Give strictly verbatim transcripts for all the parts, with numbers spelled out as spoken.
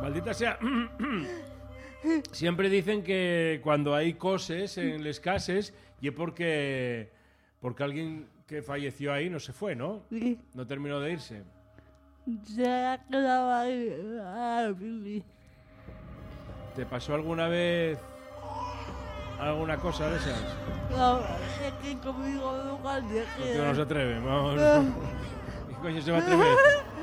Maldita sea. Siempre dicen que cuando hay coses en les cases y es porque porque alguien que falleció ahí no se fue, ¿no? Sí. No terminó de irse. Se ha quedado ahí a vivir. ¿Te pasó alguna vez alguna cosa de esas? No, es que conmigo nunca te Contigo no se atreve. Vamos. No. ¿Qué coño se va a atrever?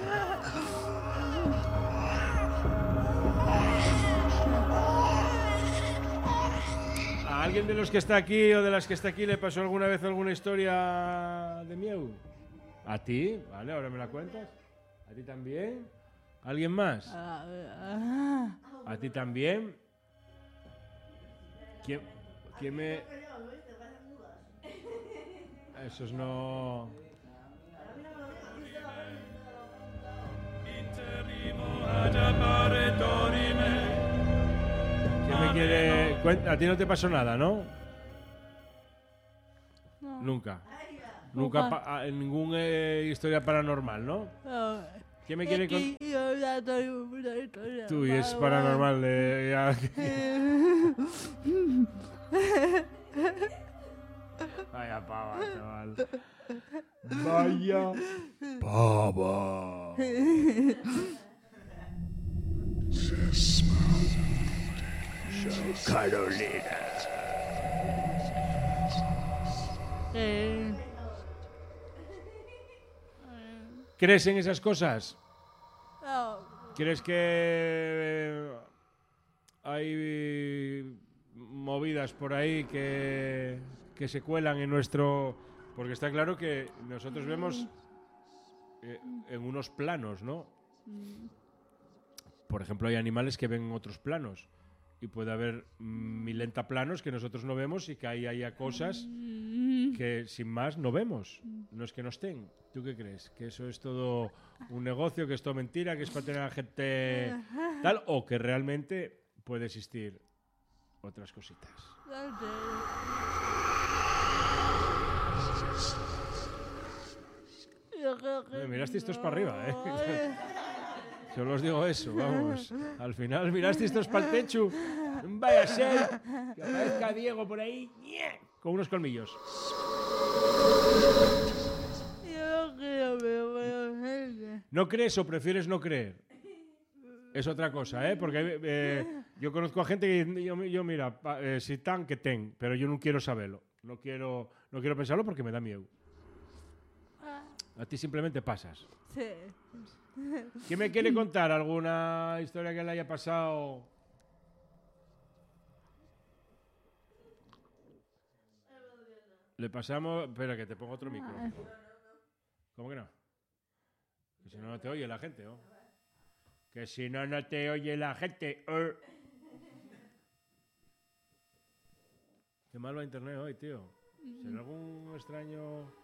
¿A alguien de los que está aquí o de las que está aquí le pasó alguna vez alguna historia de miedo? ¿A ti? Vale, ahora me la cuentas. ¿A ti también? ¿Alguien más? Ah, ¿A ti también? ¿Quién, quién me...? Esos no... ¿Quién me quiere...? Cuen- A ti no te pasó nada, ¿no? no. Nunca. Nunca pa- a- en ninguna eh, historia paranormal, ¿no? No. ¿Quién me quiere Es contar? que yo ya estoy una historia Tú, y es paranormal. eh, ya- Vaya pava, chaval. Vaya pava. Carolina. Eh, ¿Crees en esas cosas? no. ¿Crees que hay movidas por ahí que, que se cuelan en nuestro... Porque está claro que nosotros vemos eh, en unos planos, ¿no? Por ejemplo, hay animales que ven en otros planos. Y puede haber milenta planos que nosotros no vemos y que ahí haya cosas que sin más no vemos. No es que no estén. ¿Tú qué crees? ¿Que eso es todo un negocio, que es todo mentira, que es para tener a la gente tal? ¿O que realmente puede existir otras cositas? No sé. Yo creo que Eh, miraste estos no. para arriba, ¿eh? Ay, Solo os digo eso, vamos. Al final miraste estos para el techo. Vaya a ser que aparezca Diego por ahí ¡ñe! Con unos colmillos. yo no creo, pero bueno, gente. ¿No crees o prefieres no creer? Es otra cosa, ¿eh? Porque eh, yo conozco a gente que dice, yo, yo mira, pa- eh, si tan que ten, pero yo no quiero saberlo. No quiero, no quiero pensarlo porque me da miedo. A ti simplemente pasas. Sí. ¿Quién me quiere contar alguna historia que le haya pasado? Le pasamos... Espera, que te pongo otro micro. ¿Cómo que no? Que si no, no te oye la gente, ¿no? Que si no, no te oye la gente. Er. Qué malo internet hoy, tío. ¿Será algún extraño...?